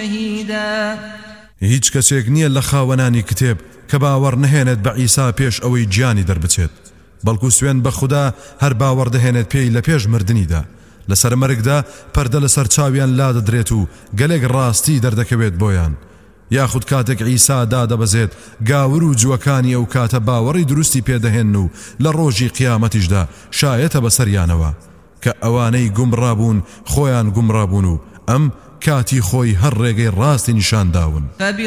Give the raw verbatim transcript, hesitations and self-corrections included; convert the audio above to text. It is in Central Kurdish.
شهيدا هیچ کەسێک نییە لە خاوەنانی کتێب کە باوەڕ نهێنێت بە عیسا پێش ئەوەی گیانی دەربچێت بەڵکو سوێن بە خوددا هەر باوەڕ دەهێنێت پێی لە پێش مردنیدا لەسەر مەرگدا پەردە لەسەر چاویان لا دەدرێت و گەلێک ڕاستی دەردەکەوێت بۆیان یاخود کاتێک عیسا دادەبەزێت گاور و جووەکانی ئەو کاتە باوەڕی دروستی پێدەهێن و لە ڕۆژی قیامەتیشدا شایەتە بەسەریانەوە کە ئەوانەی گومڕابوون خۆیان گومڕابوون و ئەم کاتی خۆی هەر ڕێگەی ڕاستی نیشان داون